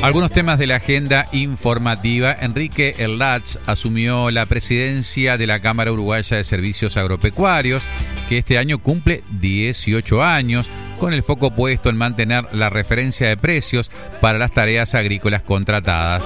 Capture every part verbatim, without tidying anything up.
Algunos temas de la agenda informativa. Enrique Erlach asumió la presidencia de la Cámara Uruguaya de Servicios Agropecuarios, que este año cumple dieciocho años, con el foco puesto en mantener la referencia de precios para las tareas agrícolas contratadas.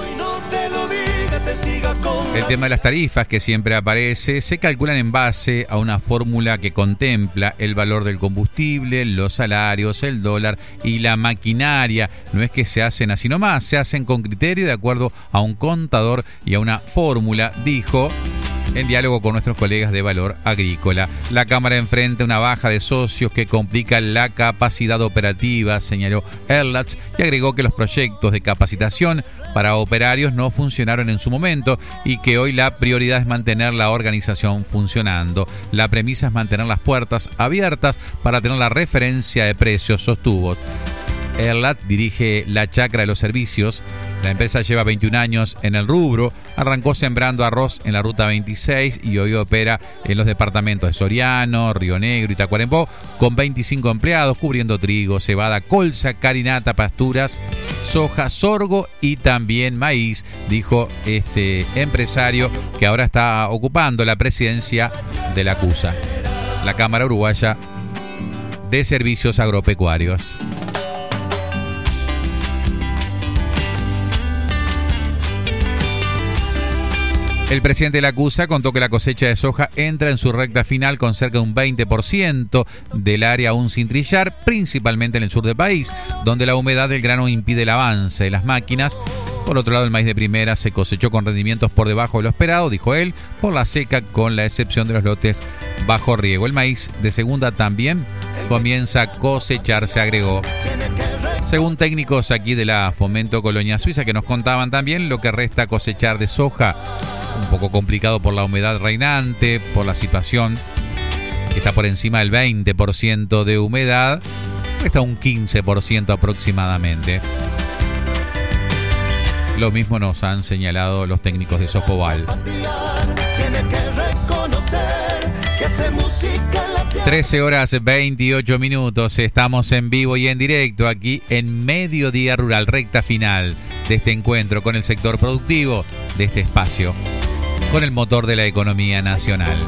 El tema de las tarifas, que siempre aparece, se calculan en base a una fórmula que contempla el valor del combustible, los salarios, el dólar y la maquinaria. No es que se hacen así nomás, se hacen con criterio de acuerdo a un contador y a una fórmula, dijo en diálogo con nuestros colegas de Valor Agrícola. La Cámara enfrenta una baja de socios que complica la capacidad operativa, señaló Erlach, y agregó que los proyectos de capacitación para operarios no funcionaron en su momento y que hoy la prioridad es mantener la organización funcionando. La premisa es mantener las puertas abiertas para tener la referencia de precios, sostuvo. Erlach dirige la chacra de los servicios. La empresa lleva veintiún años en el rubro, arrancó sembrando arroz en la Ruta veintiséis y hoy opera en los departamentos de Soriano, Río Negro y Tacuarembó, con veinticinco empleados cubriendo trigo, cebada, colza, carinata, pasturas, soja, sorgo y también maíz, dijo este empresario que ahora está ocupando la presidencia de la CUSA, la Cámara Uruguaya de Servicios Agropecuarios. El presidente de la CUSA contó que la cosecha de soja entra en su recta final con cerca de un veinte por ciento del área aún sin trillar, principalmente en el sur del país, donde la humedad del grano impide el avance de las máquinas. Por otro lado, el maíz de primera se cosechó con rendimientos por debajo de lo esperado, dijo él, por la seca, con la excepción de los lotes bajo riego. El maíz de segunda también comienza a cosecharse, agregó. Según técnicos aquí de la Fomento Colonia Suiza, que nos contaban también lo que resta cosechar de soja, un poco complicado por la humedad reinante, por la situación que está por encima del veinte por ciento de humedad, resta un quince por ciento aproximadamente. Lo mismo nos han señalado los técnicos de Sofoval. trece horas veintiocho minutos, estamos en vivo y en directo aquí en Mediodía Rural, recta final de este encuentro con el sector productivo de este espacio, con el motor de la economía nacional.